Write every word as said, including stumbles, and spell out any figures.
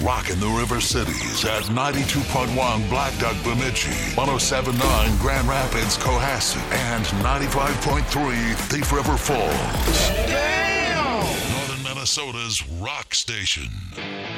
rocking the River Cities at ninety-two point one Black Duck Bemidji, one oh seven point nine Grand Rapids Cohasset, and ninety-five point three Thief River Falls. Damn! Northern Minnesota's rock station.